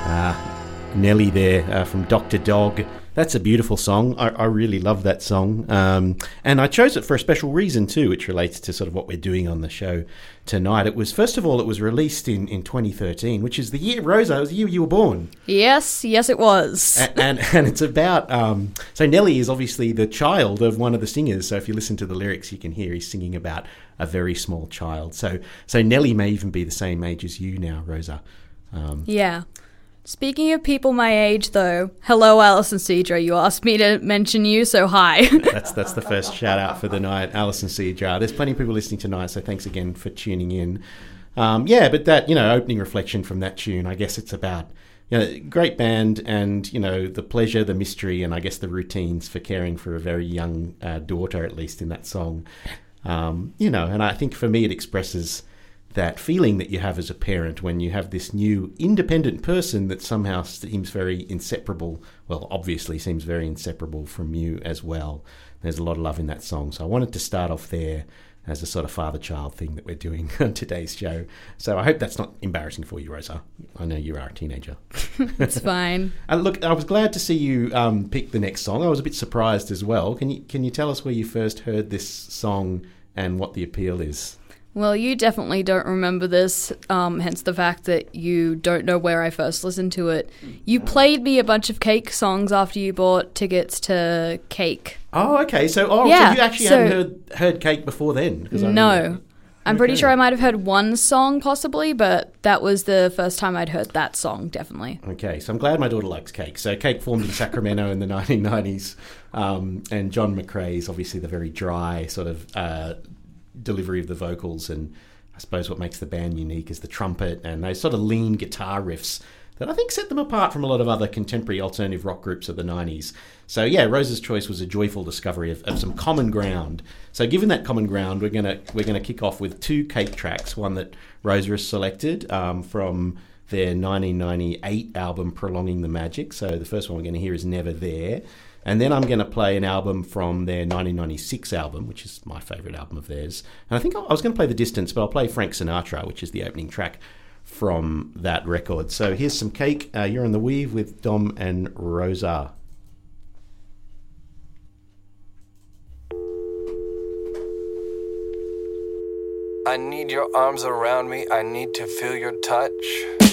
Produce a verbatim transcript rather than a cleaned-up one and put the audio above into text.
Nelly there uh, from Doctor Dog. That's a beautiful song. I, I really love that song. Um, and I chose it for a special reason too, which relates to sort of what we're doing on the show tonight. It was, first of all, it was released in, in twenty thirteen, which is the year, Rosa, it was the year you were born. Yes, yes it was. And, and, and it's about, um, so Nelly is obviously the child of one of the singers. So if you listen to the lyrics, you can hear he's singing about a very small child. So, so Nelly may even be the same age as you now, Rosa. Um, yeah. Speaking of people my age, though, hello, Alison Cedra. You asked me to mention you, so hi. that's that's the first shout out for the night, Alison Cedra. There's plenty of people listening tonight, so thanks again for tuning in. Um, yeah, but that, you know, opening reflection from that tune, I guess it's about, you know, great band and, you know, the pleasure, the mystery, and I guess the routines for caring for a very young uh, daughter, at least in that song. Um, you know, and I think for me it expresses that feeling that you have as a parent when you have this new independent person that somehow seems very inseparable, well, obviously seems very inseparable from you as well. There's a lot of love in that song. So I wanted to start off there as a sort of father-child thing that we're doing on today's show. So I hope that's not embarrassing for you, Rosa. I know you are a teenager. It's fine. And look, I was glad to see you um, pick the next song. I was a bit surprised as well. Can you can you tell us where you first heard this song and what the appeal is? Well, you definitely don't remember this, um, hence the fact that you don't know where I first listened to it. You played me a bunch of Cake songs after you bought tickets to Cake. Oh, okay. So, oh, yeah, so you actually so, hadn't heard, heard Cake before then? I no. I'm okay. pretty sure I might have heard one song possibly, but that was the first time I'd heard that song, definitely. Okay, so I'm glad my daughter likes Cake. So Cake formed in Sacramento in the nineteen nineties, um, and John McCrae is obviously the very dry sort of uh, delivery of the vocals, and I suppose what makes the band unique is the trumpet and those sort of lean guitar riffs that I think set them apart from a lot of other contemporary alternative rock groups of the nineties. So yeah, Rosa's choice was a joyful discovery of, of some common ground. So given that common ground, we're gonna we're gonna kick off with two Cake tracks. One that Rosa has selected um, from their nineteen ninety-eight album Prolonging the Magic. So the first one we're going to hear is Never There. And then I'm going to play an album from their nineteen ninety-six album, which is my favourite album of theirs. And I think I was going to play The Distance, but I'll play Frank Sinatra, which is the opening track from that record. So here's some Cake. Uh, you're on The Weave with Dom and Rosa. I need your arms around me. I need to feel your touch.